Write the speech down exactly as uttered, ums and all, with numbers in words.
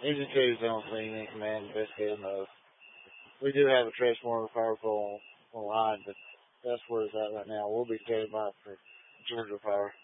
Engine two's the only thing in command, best case knows. We do have a transformer power pole on line, but that's where it's at right now. We'll be standing by for Georgia power.